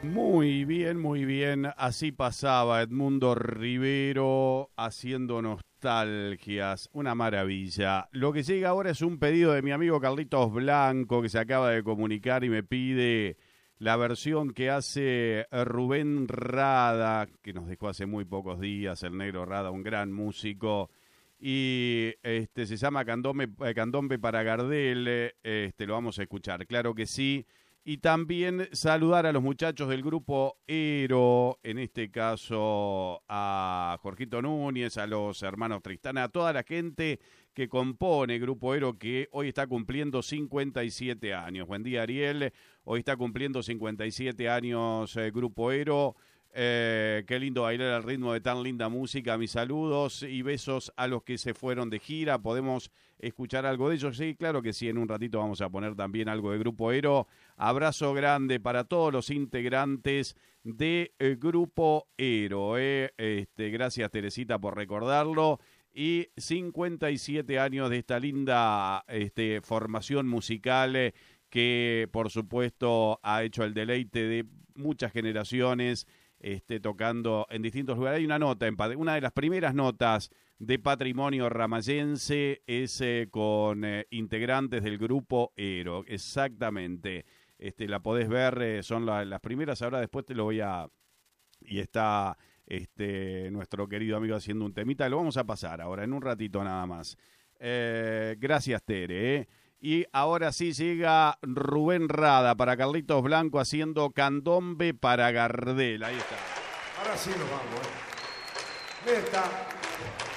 Muy bien, muy bien. Así pasaba Edmundo Rivero haciendo nostalgias. Una maravilla. Lo que llega ahora es un pedido de mi amigo Carlitos Blanco, que se acaba de comunicar y me pide la versión que hace Rubén Rada, que nos dejó hace muy pocos días, el negro Rada, un gran músico. Y se llama Candombe para Gardel. Lo vamos a escuchar, claro que sí. Y también saludar a los muchachos del grupo Ero, en este caso a Jorgito Núñez, a los hermanos Tristana, a toda la gente que compone Grupo Ero, que hoy está cumpliendo 57 años. Buen día, Ariel. Hoy está cumpliendo 57 años Grupo Ero. Qué lindo bailar al ritmo de tan linda música. Mis saludos y besos a los que se fueron de gira. ¿Podemos escuchar algo de ellos? Sí, claro que sí. En un ratito vamos a poner también algo de Grupo Ero. Abrazo grande para todos los integrantes de Grupo Ero. Gracias, Teresita, por recordarlo. Y 57 años de esta linda formación musical que, por supuesto, ha hecho el deleite de muchas generaciones. Tocando en distintos lugares. Hay una nota, una de las primeras notas de Patrimonio Ramayense es con integrantes del Grupo Ero, exactamente. La podés ver, son las primeras, ahora después te lo voy a... Y está nuestro querido amigo haciendo un temita, lo vamos a pasar ahora, en un ratito nada más. Gracias, Tere, Y ahora sí llega Rubén Rada para Carlitos Blanco haciendo Candombe para Gardel. Ahí está. Ahora sí nos vamos. Mira, está